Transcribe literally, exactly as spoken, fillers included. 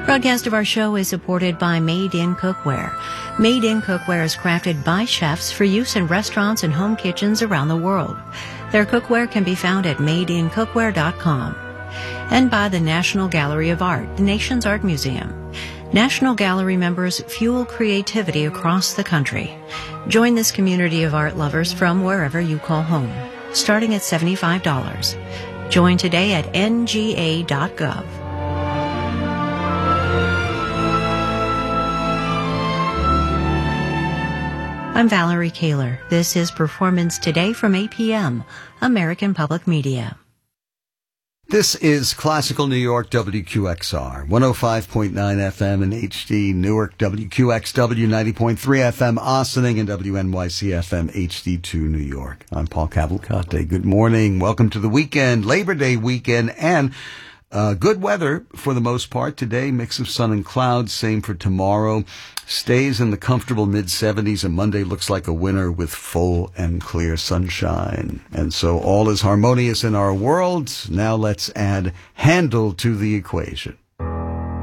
Broadcast of our show is supported by Made in Cookware. Made in Cookware is crafted by chefs for use in restaurants and home kitchens around the world. Their cookware can be found at made in cookware dot com. And by the National Gallery of Art, the nation's art museum. National Gallery members fuel creativity across the country. Join this community of art lovers from wherever you call home, starting at seventy-five dollars. Join today at N G A dot gov. I'm Valerie Kaler. This is Performance Today from A P M, American Public Media. This is Classical New York, W Q X R, one oh five point nine F M in H D, Newark, W Q X W, ninety point three F M, Ossining, and W N Y C F M, H D two, New York. I'm Paul Cavalcante. Good morning. Welcome to the weekend, Labor Day weekend, and uh, good weather for the most part today. Mix of sun and clouds, same for tomorrow. Stays in the comfortable mid-seventies, and Monday looks like a winter with full and clear sunshine. And so all is harmonious in our world. Now let's add Handel to the equation.